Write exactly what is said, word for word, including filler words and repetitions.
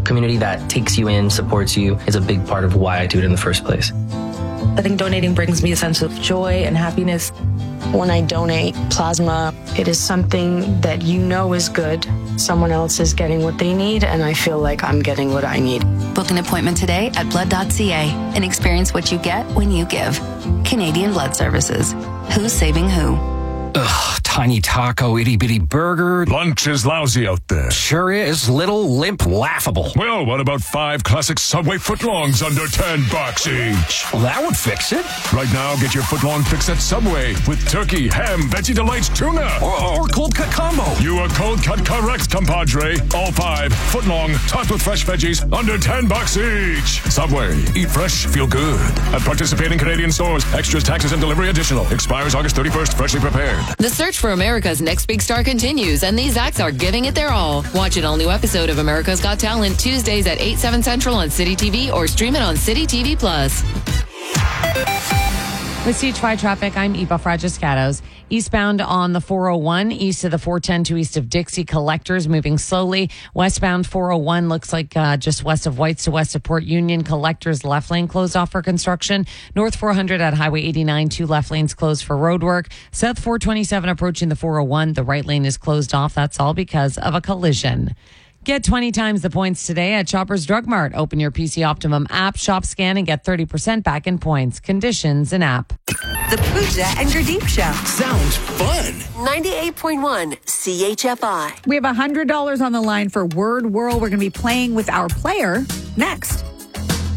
community that takes you in, supports you, is a big part of why I do it in the first place. I think donating brings me a sense of joy and happiness. When I donate plasma, it is something that you know is good. Someone else is getting what they need, and I feel like I'm getting what I need. Book an appointment today at blood dot c a and experience what you get when you give. Canadian Blood Services. Who's saving who? Ugh, tiny taco, itty-bitty burger. Lunch is lousy out there. Sure is. Little, limp, laughable. Well, what about five classic Subway footlongs under ten bucks each? Well, that would fix it. Right now, get your footlong fix at Subway with turkey, ham, Veggie Delights, tuna. Or, or cold cut combo. You are cold cut correct, compadre. All five footlong, topped with fresh veggies, under ten bucks each. Subway. Eat fresh, feel good. At participating Canadian stores. Extras, taxes, and delivery additional. Expires August thirty-first. Freshly prepared. The search for America's Next Big Star continues, and these acts are giving it their all. Watch an all-new episode of America's Got Talent Tuesdays at eight, seven Central on City T V or stream it on City T V Plus. With C H five traffic, I'm Eva Fragiscatos. Eastbound on the four oh one, east of the four ten to east of Dixie, collectors moving slowly. Westbound four oh one looks like uh, just west of Whites to west of Port Union. Collectors left lane closed off for construction. North four hundred at Highway eighty-nine, two left lanes closed for road work. South four twenty-seven approaching the four oh one, the right lane is closed off. That's all because of a collision. Get twenty times the points today at Shoppers Drug Mart. Open your P C Optimum app, shop, scan, and get thirty percent back in points. Conditions and app. The Pooja and Gurdeep Show. Sounds fun. ninety-eight point one C H F I. We have one hundred dollars on the line for Word World. We're going to be playing with our player next.